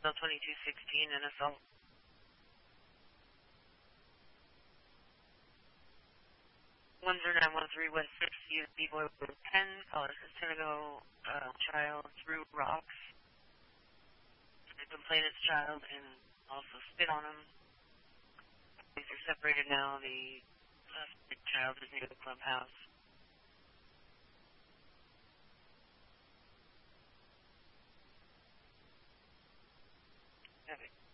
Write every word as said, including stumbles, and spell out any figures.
twenty-two sixteen and assault. one zero nine one three West six, U S B boy ten, caller Senegal uh, child threw rocks. The complainant's child and also spit on him. These are separated now. The uh, child is near the clubhouse. Okay.